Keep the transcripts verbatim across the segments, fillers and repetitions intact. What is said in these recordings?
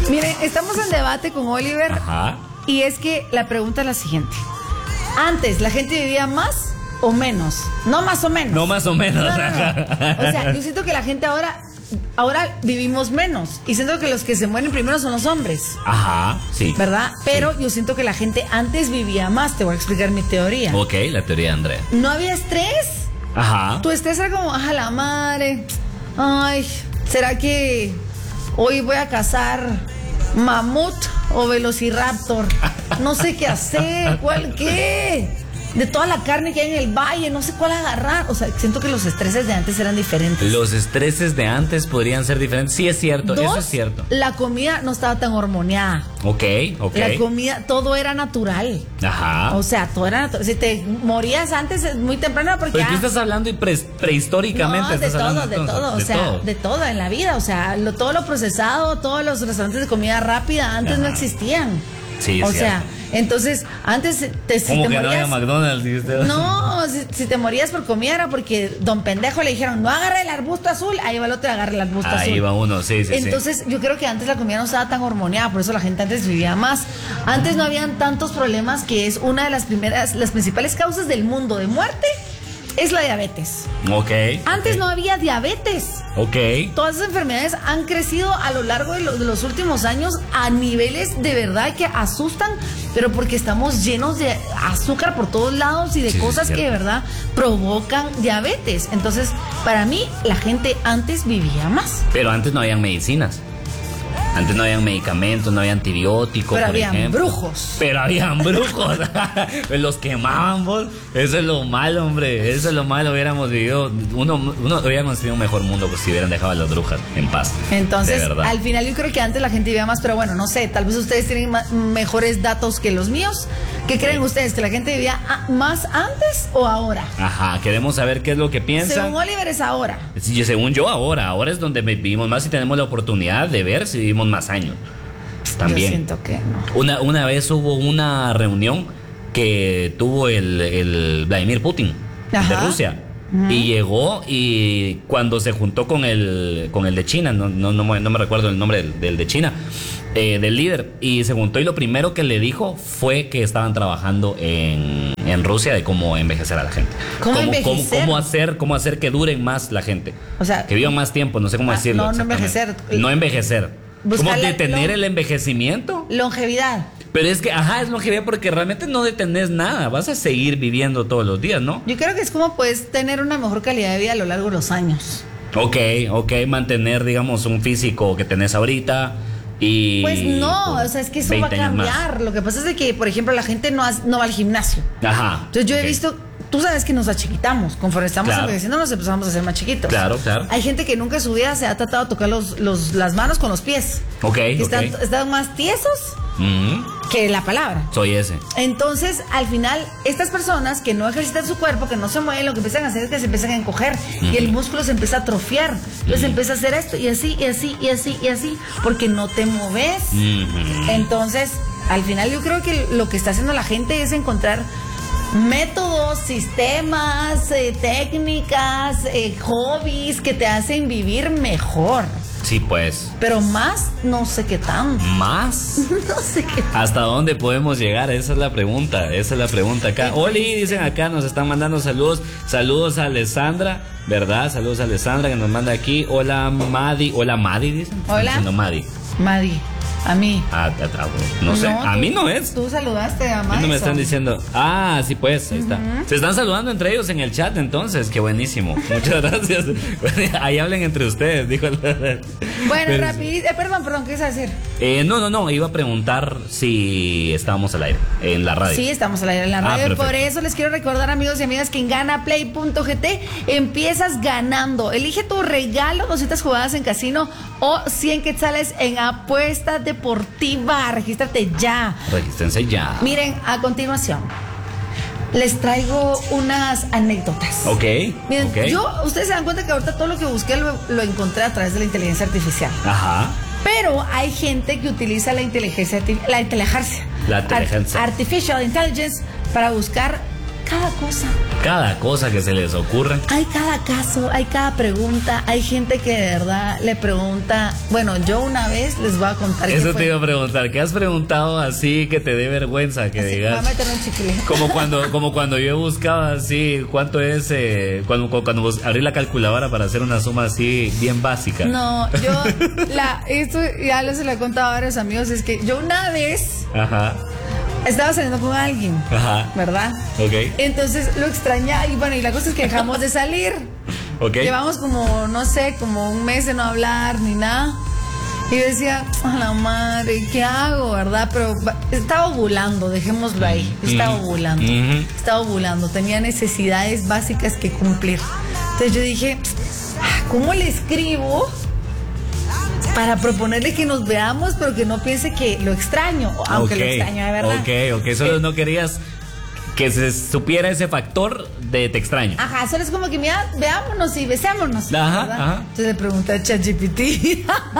Miren, estamos en debate con Oliver. Ajá. Y es que la pregunta es la siguiente. Antes, ¿la gente vivía más o menos? No más o menos. No más o menos. No, no, no. O sea, yo siento que la gente ahora, ahora vivimos menos. Y siento que los que se mueren primero son los hombres. Ajá, sí. ¿Verdad? Pero sí. yo siento que la gente antes vivía más. Te voy a explicar mi teoría. Ok, la teoría de Andrea. No había estrés. Ajá. Tu estrés era como, a la madre. Ay, ¿será que hoy voy a cazar mamut o velociraptor? No sé qué hacer, ¿cuál qué? De toda la carne que hay en el valle, no sé cuál agarrar. O sea, siento que los estreses de antes eran diferentes. Los estreses de antes podrían ser diferentes. Sí, es cierto, Dos, eso es cierto. La comida no estaba tan hormoneada. Ok, ok. La comida, todo era natural. Ajá. O sea, todo era natural. Si te morías antes, muy temprano, porque. ¿Pero ya... qué estás hablando pre prehistóricamente? No, de estás todo, hablando, de entonces, todo, o de sea, todo. de todo en la vida, o sea, lo, todo lo procesado, todos los restaurantes de comida rápida antes Ajá. no existían. Sí, es o sea, cierto. entonces, antes te, si ¿Cómo te que no morías, había McDonald's? ¿Sí usted? no, si, si te morías por comida era porque don pendejo le dijeron, no agarre el arbusto azul, ahí va el otro y agarre el arbusto azul. Ahí va uno, sí, sí, Entonces, sí. yo creo que antes la comida no estaba tan hormoneada, por eso la gente antes vivía más. Antes no habían tantos problemas, que es una de las primeras, las principales causas del mundo de muerte, es la diabetes. Ok. Antes okay. no había diabetes. Ok. Todas esas enfermedades han crecido a lo largo de, lo, de los últimos años a niveles de verdad que asustan, pero porque estamos llenos de azúcar por todos lados y de sí, cosas sí, que de verdad provocan diabetes. Entonces, para mí, la gente antes vivía más. Pero antes no habían medicinas. Antes no habían medicamentos, no había antibióticos, Pero por habían ejemplo. brujos. Pero habían brujos. Los quemaban, vos. Eso es lo malo, hombre. Eso es lo malo. Hubiéramos vivido, uno, uno hubiéramos tenido un mejor mundo pues, si hubieran dejado a las brujas en paz. Entonces, de verdad. al final yo creo que antes la gente vivía más, pero bueno, no sé, tal vez ustedes tienen ma- mejores datos que los míos. ¿Qué creen ustedes? ¿Que la gente vivía a- más antes o ahora? Ajá, queremos saber qué es lo que piensan. Según Oliver es ahora. Sí, según yo, ahora. Ahora es donde vivimos más y tenemos la oportunidad de ver si vivimos más años. También. Yo siento que no. Una, una vez hubo una reunión que tuvo el, el Vladimir Putin. Ajá. De Rusia. Uh-huh. Y llegó y cuando se juntó con el, con el de China, no, no, no, me, no me recuerdo el nombre del, del de China, eh, del líder, y se juntó y lo primero que le dijo fue que estaban trabajando en, en Rusia de cómo envejecer a la gente. ¿Cómo, cómo, envejecer? Cómo, cómo, hacer, cómo hacer que duren más la gente. O sea, que vivan más tiempo, no sé cómo ah, decirlo. No, no envejecer. No envejecer. Buscar ¿Cómo la- detener lo- el envejecimiento? Longevidad. Pero es que, ajá, es longevidad porque realmente no detenés nada. Vas a seguir viviendo todos los días, ¿no? Yo creo que es como puedes tener una mejor calidad de vida a lo largo de los años. Ok, ok, mantener, digamos, un físico que tenés ahorita y... Pues no, o sea, es que eso va a cambiar. Lo que pasa es de que, por ejemplo, la gente no, has- no va al gimnasio. Ajá. Entonces yo okay. he visto, tú sabes que nos achiquitamos. Conforme estamos Claro. envejeciendo nos empezamos a hacer más chiquitos. Claro, claro. Hay gente que nunca en su vida se ha tratado de tocar los, los, las manos con los pies. Ok, Que ok. están, están más tiesos Mm, que la palabra. soy ese. Entonces, al final, estas personas que no ejercitan su cuerpo, que no se mueven, lo que empiezan a hacer es que se empiezan a encoger Mm. y el músculo se empieza a atrofiar. Entonces Mm. empieza a hacer esto y así, y así, y así, y así, porque no te moves. Mm. Entonces, al final yo creo que lo que está haciendo la gente es encontrar métodos, sistemas, eh, técnicas, eh, hobbies que te hacen vivir mejor. Sí, pues. Pero más, no sé qué tanto. ¿Más? No sé qué tanto. ¿Hasta dónde podemos llegar? Esa es la pregunta, esa es la pregunta acá. Oli, dicen acá, nos están mandando saludos. Saludos a Alessandra, ¿verdad? Saludos a Alessandra que nos manda aquí. Hola, Madi. Hola, Madi, dicen. Hola. No, Madi. Madi, a mí. Ah, ah, ah, no sé, a tú- mí no es. Tú saludaste a A mí Madison. no me están diciendo. Ah, sí, pues, ahí está. Se están saludando entre ellos en el chat, entonces, qué buenísimo. Muchas gracias. Ahí hablen entre ustedes, dijo. Bueno, Pero- rapidito. Eh, perdón, perdón, ¿qué ibas a decir? Eh, no, no, no, iba a preguntar si estábamos al aire en la radio. Sí, estamos al aire en la Ah, radio. perfecto. Por eso les quiero recordar, amigos y amigas, que en ganaplay punto gt empiezas ganando. Elige tu regalo, doscientas jugadas en casino o cien quetzales en apuesta deportiva. Regístrate ya. Regístrense ya. Miren, a continuación, les traigo unas anécdotas. Ok. Miren, ok. yo, ustedes se dan cuenta que ahorita todo lo que busqué lo, lo encontré a través de la inteligencia artificial. Ajá. Pero hay gente que utiliza la inteligencia arti- la inteligencia, La inteligencia. Ar- artificial intelligence para buscar cada cosa. Cada cosa que se les ocurre. Hay cada caso, hay cada pregunta, hay gente que de verdad le pregunta. Bueno, yo una vez les voy a contar. Eso fue. te iba a preguntar, ¿qué has preguntado así que te dé vergüenza que Así, digas? voy a meter un chicle. Como cuando, como cuando yo buscaba así, ¿cuánto es? Eh, cuando cuando bus- abrí la calculadora para hacer una suma así bien básica. No, yo, la, esto ya les lo he contado a varios amigos, es que yo una vez Ajá, estaba saliendo con alguien, ajá. ¿verdad? Ok, Entonces lo extrañaba y bueno, y la cosa es que dejamos de salir. ok. Llevamos como, no sé, como un mes de no hablar ni nada. Y yo decía, a la madre, ¿qué hago, verdad? Pero va- estaba ovulando, dejémoslo ahí. Estaba Mm, ovulando. ujú. Estaba ovulando. Tenía necesidades básicas que cumplir. Entonces yo dije, "Ah, ¿cómo le escribo para proponerle que nos veamos, pero que no piense que lo extraño? Aunque Ok, lo extraño de verdad. Ok, ok, solo Eh, no querías que se supiera ese factor de te extraño. Ajá, solo es como que mira, veámonos y besémonos. Ajá, ¿verdad? ajá. Entonces le pregunté a ChatGPT.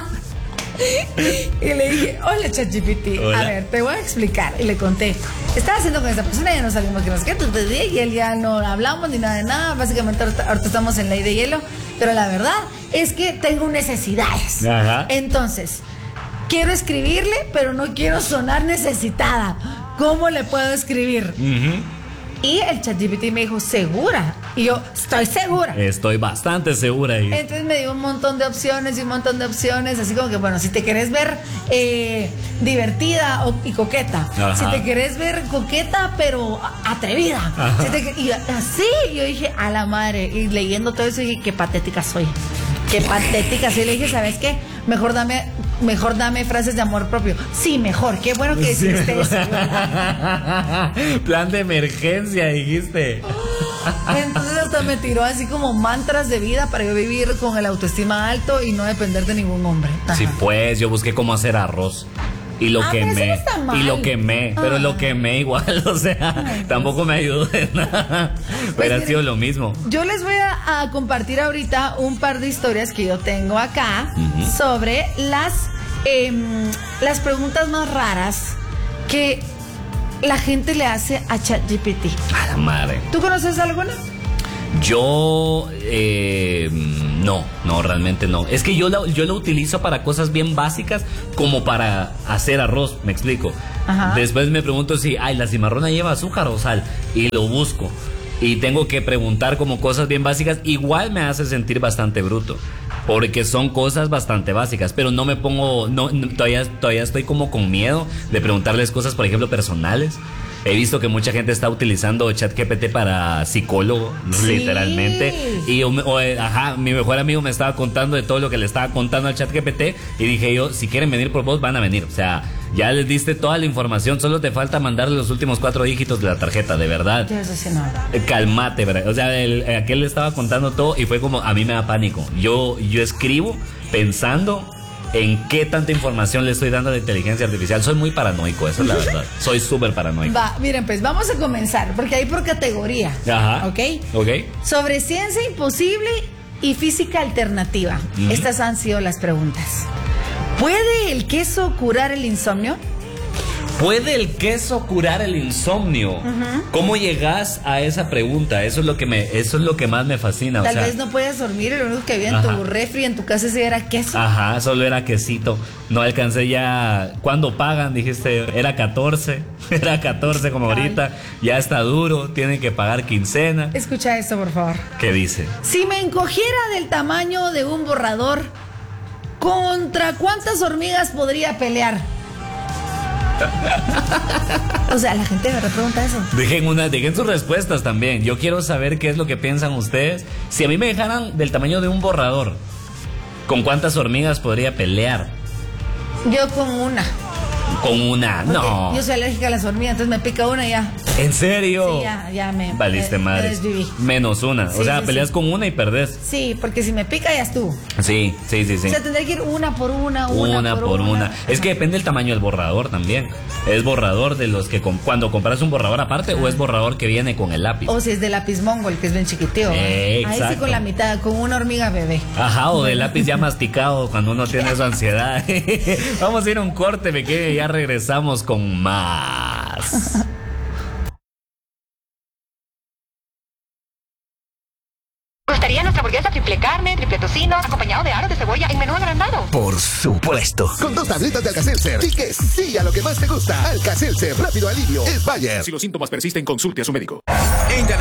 Y le dije, hola ChatGPT, Hola. a ver, te voy a explicar. Y le conté, estaba haciendo con esa persona, ya no salimos que nos qué, y él ya no hablamos ni nada de nada. Básicamente ahorita, ahorita estamos en ley de hielo. Pero la verdad es que tengo necesidades. Ajá. Entonces, quiero escribirle, pero no quiero sonar necesitada. ¿Cómo le puedo escribir? Ujú. Y el ChatGPT me dijo, ¿segura? Y yo, estoy segura. Estoy bastante segura ahí. Entonces me dio un montón de opciones y un montón de opciones, así como que, bueno, si te querés ver eh, divertida o- y coqueta, Ajá. si te querés ver coqueta pero a- atrevida, Ajá. si te- y así, yo dije, a la madre, y leyendo todo eso dije, qué patética soy, qué patética soy. Le dije, ¿sabes qué? Mejor dame, mejor dame frases de amor propio. Sí, mejor, qué bueno que Sí. hiciste eso, ¿verdad? Plan de emergencia, dijiste. Entonces hasta me tiró así como mantras de vida para yo vivir con el autoestima alto y no depender de ningún hombre. Ajá. Sí, pues yo busqué cómo hacer arroz. Y lo Ah, pero eso quemé. no está mal. Y lo quemé. Pero Ah. lo quemé igual. O sea, Ay, tampoco me ayudó de nada. Pues Hubiera miren, sido lo mismo. Yo les voy a, a compartir ahorita un par de historias que yo tengo acá sobre las, em, las preguntas más raras que la gente le hace a ChatGPT. A la madre. ¿Tú conoces alguna? Yo eh, no, no, realmente no. Es que yo lo, yo lo utilizo para cosas bien básicas, como para hacer arroz, me explico. Ajá. Después me pregunto si, ay, la cimarrona lleva azúcar o sal, y lo busco. Y tengo que preguntar como cosas bien básicas. Igual me hace sentir bastante bruto, porque son cosas bastante básicas, pero no me pongo, no, no, todavía, todavía estoy como con miedo de preguntarles cosas, por ejemplo, personales. He visto que mucha gente está utilizando ChatGPT para psicólogo, Sí. literalmente. Y o, o, eh, ajá, mi mejor amigo me estaba contando de todo lo que le estaba contando al ChatGPT. Y dije yo, si quieren venir por vos, van a venir. O sea, ya les diste toda la información, solo te falta mandarle los últimos cuatro dígitos de la tarjeta, de verdad. Yo eso sí no. Eh, Calmate, ¿verdad? O sea, el, aquel le estaba contando todo y fue como, a mí me da pánico. Yo, yo escribo pensando en qué tanta información le estoy dando a la inteligencia artificial. Soy muy paranoico, esa es la verdad. Soy súper paranoico. Va, miren, pues vamos a comenzar, porque hay por categoría. Ajá. ¿Ok? Ok. Sobre ciencia imposible y física alternativa. Ujú. Estas han sido las preguntas. ¿Puede el queso curar el insomnio? ¿Puede el queso curar el insomnio? ¿Cómo llegas a esa pregunta? Eso es lo que me, eso es lo que más me fascina. Tal o sea, vez no puedas dormir y lo único que había en Ajá. tu refri, en tu casa, ese era queso. Ajá, solo era quesito. No alcancé ya. ¿Cuándo pagan? Dijiste, era catorce. Era catorce como Ay. ahorita. Ya está duro, tienen que pagar quincena. Escucha esto, por favor. ¿Qué dice? Si me encogiera del tamaño de un borrador, ¿contra cuántas hormigas podría pelear? O sea, la gente de verdad pregunta eso. Dejen, una, dejen sus respuestas también. Yo quiero saber qué es lo que piensan ustedes. Si a mí me dejaran del tamaño de un borrador, ¿con cuántas hormigas podría pelear? Yo con una. Con una. Porque No. Yo soy alérgica a las hormigas, entonces me pica una y ya. ¿En serio? Sí, ya, ya me. Valiste me- me madre. desviví. Menos una. Sí, o sea, sí, peleas sí. con una y perdés. Sí, porque si me pica ya estuvo. Sí, sí, sí, sí. O sea, tendré que ir una por una, una, Una por una. Es que Ajá. depende del tamaño del borrador también. ¿Es borrador de los que com- cuando compras un borrador aparte o es borrador que viene con el lápiz? O si es de lápiz mongol, que es bien chiquitito. Eh, Ahí sí exacto. con la mitad, con una hormiga bebé. Ajá, o de lápiz ya masticado cuando uno tiene su ansiedad. Vamos a ir a un corte, me quedé y ya regresamos con más. hamburguesa triple carne, triple tocino, acompañado de aros de cebolla en menú agrandado. Por supuesto. Con dos tablitas de Alka-Seltzer. Y que sí a lo que más te gusta. Alka-Seltzer, rápido alivio. Es Bayer. Si los síntomas persisten, consulte a su médico. En